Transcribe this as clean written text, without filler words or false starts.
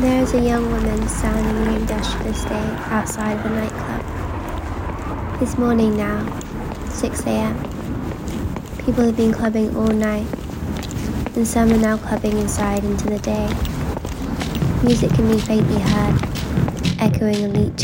There is a young woman standing in the industrialist day outside of a nightclub. It's morning now, 6 a.m. People have been clubbing all night, and some are now clubbing inside into the day. Music can be faintly heard, echoing elite